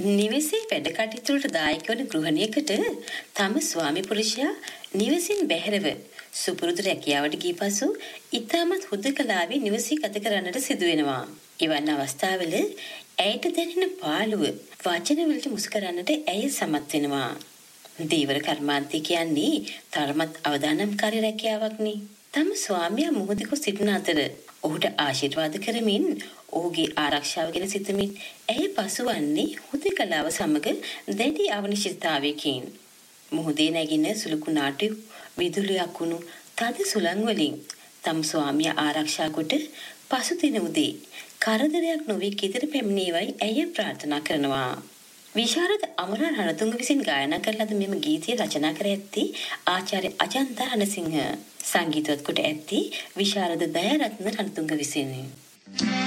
නිවෙසේ වැඩ කටයුතු වලට දායක වන ගෘහණියකට තම ස්වාමි පුරුෂයා නිවෙසින් බැහැරව සුපුරුදු රැකියාවට ගිය පසු ඉතාමත් හුදකලාවේ නිවසේ ගත කරන්නට සිදු වෙනවා. එවන් අවස්ථාවල ඇයට දැනෙන පාළුව වචන වලට මුස් කරන්නට ඇය සමත් වෙනවා. දීවර කර්මාන්තය කියන්නේ තරමත් අවදානම්කාරී රැකියාවක්නේ. තම ස්වාමියා මුහුදෙක සිටින අතර ඔහුට ආශිර්වාද කරමින් ඔහුගේ ආරක්ෂාව ගැන සිතමින් ඇය පසුවන්නේ හුදකලාව සමග දැඩි අවනිශ්චිතතාවයකින්. මුහුදේ නැගින සුළු කුණාටු විදුලි අකුණු තද සුළං වලින් තම ස්වාමියා ආරක්ෂා කොට පසුදින උදේ කරදරයක් නොවී ගෙදර පැමිණේවයි ඇය ප්‍රාර්ථනා කරනවා. විශාරද අමරා රණතුංග විසින් ගායනා කර ලද මෙම ගීතය රචනා කර ඇත්තේ ආචාර්ය අජන්ත රණසිංහ. සංගීතවත් කොට ඇත්තේ විශාරද දයාරත්න රණතුංග විසිනි.